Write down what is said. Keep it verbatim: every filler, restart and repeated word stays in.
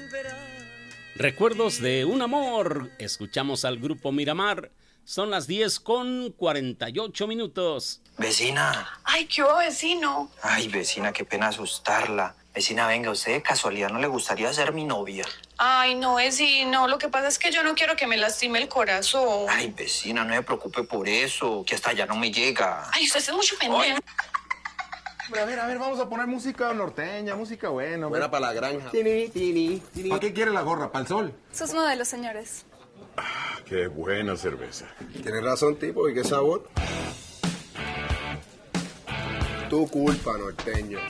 Recuerdos de un amor. Escuchamos al grupo Miramar. Son las diez con cuarenta y ocho minutos. Vecina. Ay, ¿qué hubo, vecino? Ay, vecina, qué pena asustarla. Vecina, venga, ¿usted de casualidad no le gustaría ser mi novia? Ay, no, vecino. Lo que pasa es que yo no quiero que me lastime el corazón. Ay, vecina, no me preocupe por eso, que hasta allá no me llega. Ay, usted es mucho pendejo. A ver, a ver, vamos a poner música norteña, música buena. Buena para la granja. Tini, tini, tini. ¿Para qué quiere la gorra? ¿Para el sol? Sus modelos, señores. Ah, qué buena cerveza. Tienes razón, tipo, ¿y qué sabor? Tu culpa, norteño.